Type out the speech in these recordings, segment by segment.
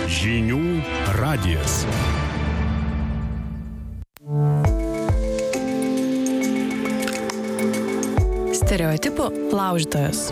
Žinių radijas. Stereotipų laužytojas.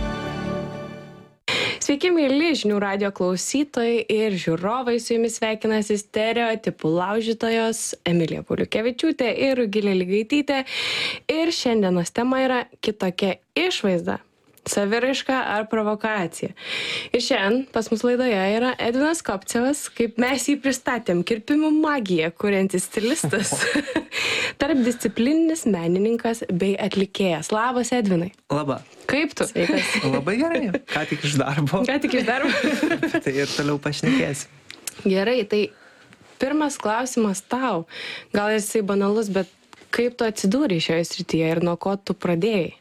Sveiki, mėly žinių radijo klausytojai ir žiūrovai, su jumis sveikinasi stereotipų laužytojos Emilija Pauliukevičiūtė ir Rugilė Ligaitytė. Ir šiandienos tema yra kitokia išvaizda. Saviraiška ar provokacija. Ir šiandien pas mus laidoje yra Edvinas Kopcevas, kaip mes jį pristatėm, kirpimų magiją kuriantis stilistas, tarpdisciplininis menininkas bei atlikėjas. Labas, Edvinai. Labą. Kaip tu? Sveikas. Labai gerai. Ką tik iš darbo. Tai ir toliau pašnekėsim. Gerai, tai pirmas klausimas tau. Gal jisai banalus, bet kaip tu atsidūrei šioje srityje ir nuo ko tu pradėjai?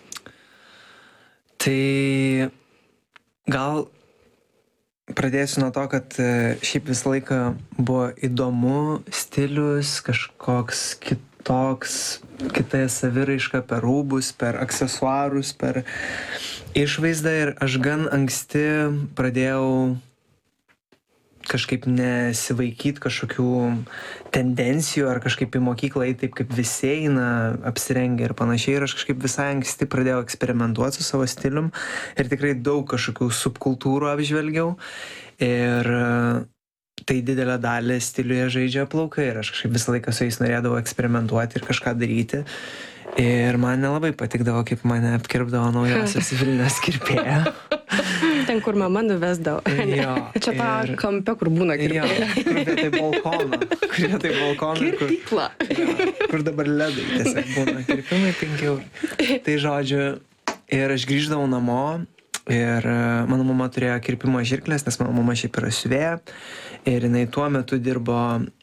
Tai gal pradėsiu nuo to, kad šiaip visą laiką buvo įdomu stilius, kažkoks kitoks, kita saviraiška per rūbus, per aksesuarus, per išvaizdą ir aš gan anksti pradėjau kažkaip nesivaikyt kažkokių tendencijų ar kažkaip į mokyklą eiti taip, kaip visi eina, apsirengę ir panašiai. Ir aš kažkaip visai anksti pradėjau eksperimentuoti su savo stilium ir tikrai daug kažkokių subkultūrų apžvelgiau. Ir tai didelę dalį stiliuje žaidžia plaukai ir aš kažkaip visą laiką su jais norėdavau eksperimentuoti ir kažką daryti. Ir man nelabai patikdavo, kaip mane apkirpdavo naujosios Vilniaus kirpėja. Ten, kur mama nuvesdavo. Jo. Čia tą kampę, kur būna kirpėja. Jo, kur vietoj balkono. Kirpykla. Kur dabar ledai tiesiog būna. Kirpimai 5 eurų. Tai žodžiu, ir aš grįždavau namo ir mano mama turėjo kirpimo žirklės, nes mano mama šiaip yra siuvėja. Ir jinai tuo metu dirbo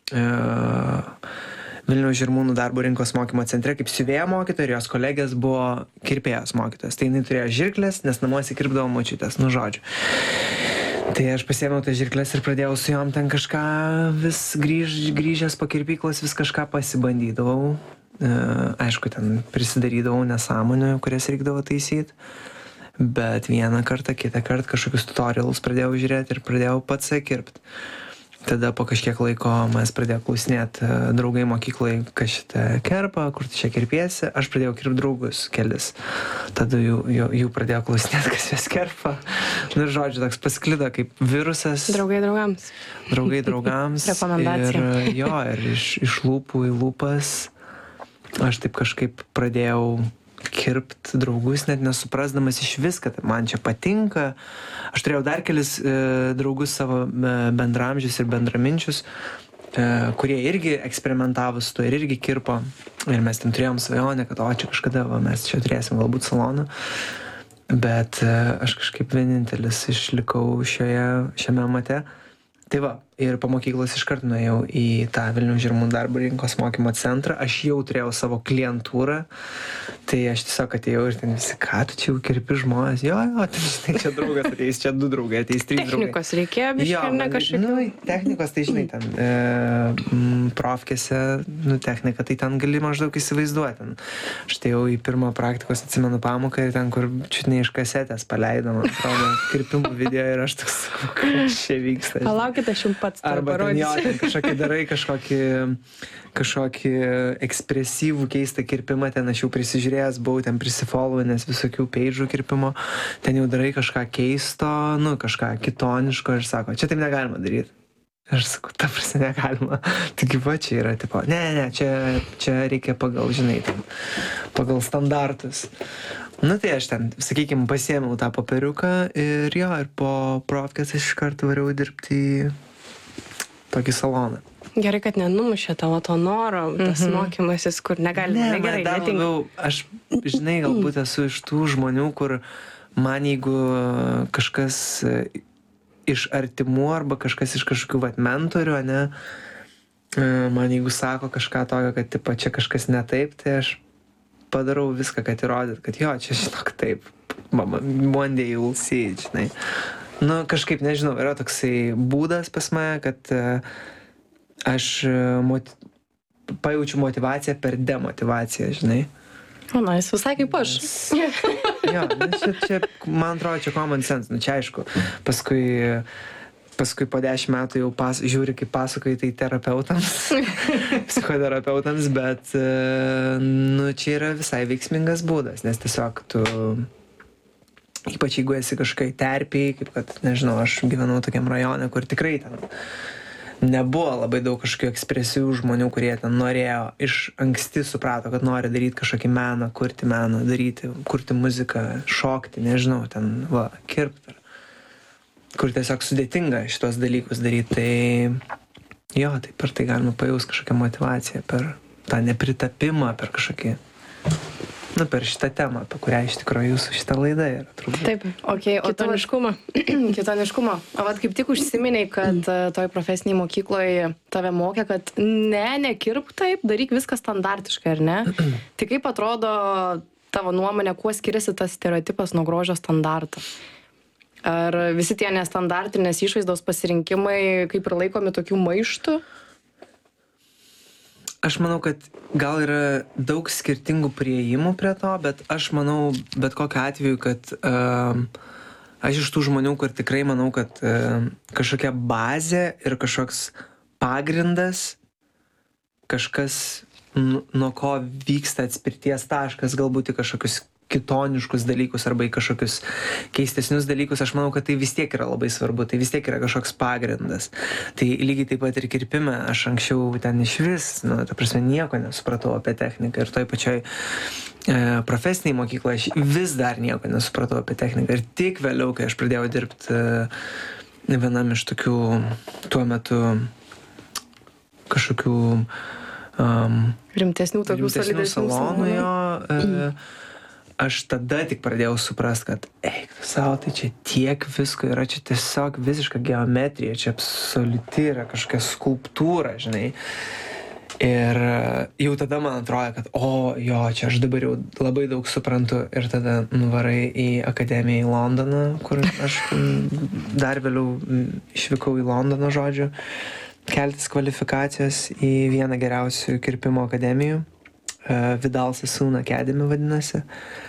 Vilniaus Žirmūnų darbo rinkos mokymo centre kaip siuvėja mokytoja ir jos kolegės buvo kirpėjos mokytojas. Tai jinai turėjo žirklės, nes namuose kirpdavo močiutės, nu žodžiu. Tai aš pasiėmiau tas žirklės ir pradėjau su jom ten kažką vis grįžęs po kirpyklos, vis kažką pasibandydavau. Aišku, ten prisidarydavau nesąmonių, kurias reikdavo taisyti. Bet vieną kartą, kitą kartą kažkokius tutorialus pradėjau žiūrėti ir pradėjau pats kirpti. Tada po kažkiek laiko mes pradėjau klausinėti draugai mokyklai, kas šitą kerpa, kur tu čia kirpiesi. Aš pradėjau kirpti draugus kelis. Tada jų pradėjau klausinėti, kas jas kerpa. Ir žodžiu, toks pasklido kaip virusas. Draugai draugams. Draugai draugams. Rekomendacija. Ir iš lūpų į lūpas aš taip kažkaip pradėjau kirpt draugus, net nesuprasdamas iš viską, man čia patinka. Aš turėjau dar kelis draugus savo bendramžius ir bendraminčius, kurie irgi eksperimentavo su to ir irgi kirpo. Ir mes ten turėjom svajonę, kad čia kažkada mes čia turėsim galbūt saloną. Bet aš kažkaip vienintelis išlikau šiame mate. Tai va, ir po mokyklos iškart nuėjau į tą Vilniaus Žirmūnų darbo rinkos mokymo centrą. Aš jau turėjau savo klientūrą, tai aš tiesiog atėjau ir ten visi, ką tu čia jau kirpi žmonės? Jo, tai čia draugas ateis, čia 2 draugai, ateis 3 draugai. Technikos reikėjo biškai ar ne kažkokių? Technikos, tai žinai, ten profkėse, technika, tai ten gali maždaug įsivaizduoti. Aš tai jau į pirmą praktikos atsimenu pamoką ir ten, kur čiutnai iš kasetės paleidom, atrodo, kirpimų video ir aš toks, kas čia vyksta. Palaukit, aš jums pats tą arba ten jo, parodysiu. kažkokį darai kažkokį ekspresyvų keistą kirpimą, ten aš jau prisižiūrėjęs buvau, ten prisifollowinęs visokių page'ų kirpimo, ten jau darai kažką keisto, kažką kitoniško ir sako, čia taip negalima daryti. Aš sakau, ta prasme negalima. Taigi va, čia yra tipo, ne, čia reikia pagal, žinai, ten, pagal standartus. Tai aš ten, sakykime, pasiėmiau tą popieriuką ir po profkės aš iš karto variau dirbti į tokį saloną. Gerai, kad nenumušė tavo to noro, tas mokymasis, kur negalima. Ne, dar labiau, aš, žinai, galbūt esu iš tų žmonių, kur man jeigu kažkas iš artimų arba kažkas iš kažkokių mentorių, ne, man jeigu sako kažką tokio, kad tipo, čia kažkas ne taip, tai aš padarau viską, kad įrodyt, kad jo, čia žinok taip, one day you'll see, žinai. Kažkaip, nežinau, yra toksai būdas pas mane, kad aš pajaučiu motivaciją per demotivaciją, žinai. O, jis visai kaip aš. Jo, čia, man atrodo, čia common sense, čia aišku, paskui paskui po 10 metų jau žiūri, kaip pasakoji tai terapeutams, psichoterapeutams, bet, nu, čia yra visai veiksmingas būdas, nes tiesiog tu, ypač jeigu esi kažkai terpiai, kaip kad, nežinau, aš gyvenau tokiam rajone, kur tikrai ten nebuvo labai daug kažkokių ekspresyvių žmonių, kurie ten norėjo, iš anksti suprato, kad nori daryti kažkokį meną, kurti muziką, šokti, nežinau, ten, kirpti, kur tiesiog sudėtinga šitos dalykus daryti, tai jo, tai per tai galima pajausti kažkokią motyvaciją, per tą nepritapimą, per kažkokį, nu, per šitą temą, apie kurią iš tikrųjų jūsų šitą laidą yra, turbūt. Taip, okay, kitoniškumą. Kitoniškumą. O vat kaip tik užsiminiai, kad toj profesiniai mokykloje tave mokė, kad nekirpk taip, daryk viską standartiškai, ar ne? Tai kaip atrodo tavo nuomonė, kuo skiriasi tas stereotipas nuo grožio standarto? Ar visi tie nestandartinės išvaizdos pasirinkimai kaip ir laikomi tokių maištų? Aš manau, kad gal yra daug skirtingų priėjimų prie to, bet aš manau, bet kokiu atveju, kad aš iš tų žmonių, kur tikrai manau, kad kažkokia bazė ir kažkoks pagrindas, kažkas, nuo ko vyksta atspirties taškas, galbūt į kažkokius kitoniškus dalykus arba į kažkokius keistesnius dalykus, aš manau, kad tai vis tiek yra labai svarbu, tai vis tiek yra kažkoks pagrindas. Tai lygiai taip pat ir kirpime, aš anksčiau ten išvis, nu, ta prasme, nieko nesupratau apie techniką ir toj pačioj profesiniai mokykloje aš vis dar nieko nesupratau apie techniką ir tik vėliau, kai aš pradėjau dirbti vienam iš tokių tuo metu kažkokių rimtesnių tokių solidesnių salonų, aš tada tik pradėjau suprast, kad eik tu savo, tai čia tiek visko yra, čia tiesiog visiška geometrija, čia absoliuti yra kažkokia skulptūra, žinai. Ir jau tada man atrodo, kad jo, čia aš dabar jau labai daug suprantu ir tada nuvarai į akademiją į Londoną, kur aš dar vėliau išvykau į Londoną, žodžiu, keltis kvalifikacijos į vieną geriausių kirpimo akademijų. Vidal Sassoon Academy vadinasi.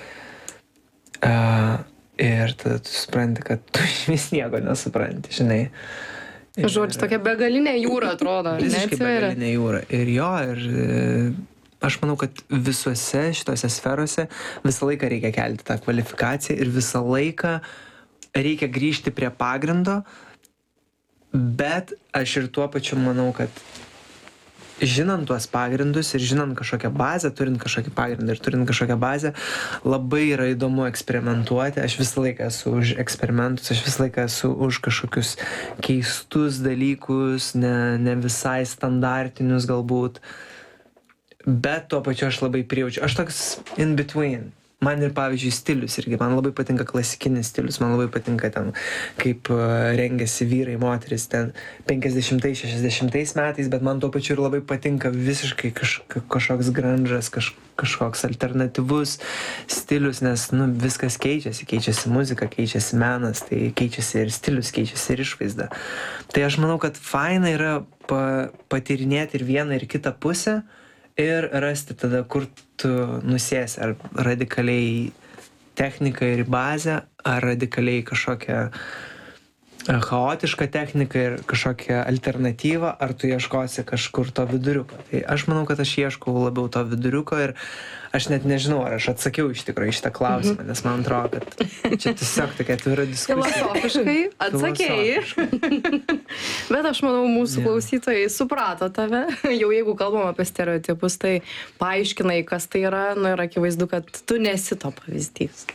Ir tada tu supranti, kad tu vis nieko nesupranti, žinai. Žodžiu, tokia begalinė jūra atrodo. Visiškai begalinė jūra. Ir jo, aš manau, kad visuose šitose sferose visą laiką reikia kelti tą kvalifikaciją ir visą laiką reikia grįžti prie pagrindo, bet aš ir tuo pačiu manau, kad žinant tuos pagrindus ir žinant kažkokią bazę, turint kažkokį pagrindą ir turint kažkokią bazę, labai yra įdomu eksperimentuoti. Aš visą laiką esu už eksperimentus, aš visą laiką esu už kažkokius keistus dalykus, ne visai standartinius galbūt. Bet tuo pačiu aš labai prijaučiu. Aš toks in between. Man ir pavyzdžiui stilius irgi, man labai patinka klasikinis stilius, man labai patinka ten, kaip rengiasi vyrai, moteris ten 50-60 metais, bet man tuo pačiu ir labai patinka visiškai kažkoks grunžas, kažkoks alternatyvus stilius, nes viskas keičiasi muzika, keičiasi menas, tai keičiasi ir stilius, keičiasi ir išvaizda. Tai aš manau, kad faina yra patyrinėti ir vieną ir kitą pusę, ir rasti tada, kur tu nusėsi, ar radikaliai techniką ir bazę, ar radikaliai kažkokią chaotišką techniką ir kažkokią alternatyvą, ar tu ieškosi kažkur to viduriuko. Tai aš manau, kad aš ieškau labiau to viduriuko ir aš net nežinau, ar aš atsakiau iš tikrųjų šitą klausimą, nes man atrodo, kad čia tiesiog tokia atvira diskusija. Filosofiškai atsakėjai. Bet aš manau, mūsų klausytojai suprato tave. Jau jeigu kalbam apie stereotipus, tai paaiškinai, kas tai yra, ir akivaizdu, kad tu nesi to pavyzdys.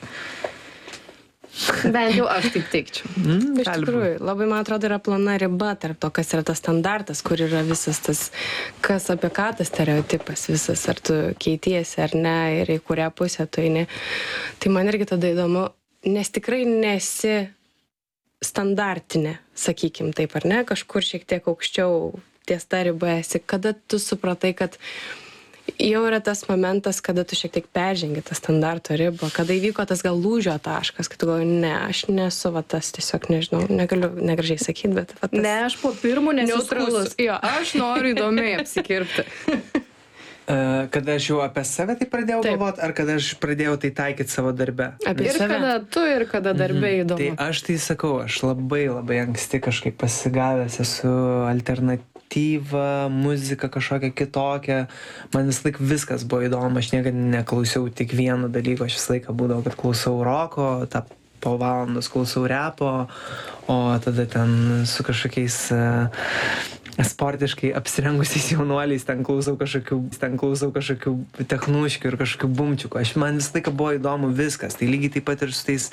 Bent jau aš taip teikčiau. Iš tikrųjų, labai, man atrodo, yra plona riba tarp to, kas yra tas standartas, kur yra visas tas, kas apie ką tas stereotipas visas, ar tu keitiesi ar ne, ir į kurią pusę tu eini. Tai man irgi tada įdomu, nes tikrai nesi standartinė, sakykim taip, ar ne, kažkur šiek tiek aukščiau ties ta riba esi, kada tu supratai, kad jau yra tas momentas, kada tu šiek tiek peržengi tą standarto ribą, kada įvyko tas gal lūžio taškas, kad tu galvoji, ne, aš nesu tas, tiesiog nežinau, negaliu negražiai sakyti, bet tas... Ne, aš po pirmų nesiskūlus. Jo, aš noriu įdomiai apsikirpti. Kada aš jau apie save tai pradėjau Taip. galvoti, ar kada aš pradėjau tai taikyti savo darbe? Apie Ir save. kada tu, ir kada darbė įdomu. Tai aš tai sakau, aš labai anksti kažkaip pasigavęs esu alternatyvą, muziką kažkokią kitokią. Man vis laik viskas buvo įdomu, aš niekada neklausiau tik vieno dalyko, aš vis laiką būdavo, kad klausau roko, tą po valandos klausau repo, o tada ten su kažkokiais sportiškai apsirengusiais jaunuoliais ten klausau kažkokių technuškių ir kažkokių bumčiukų. Man visą laiką buvo įdomu viskas. Tai lygiai taip pat ir su tais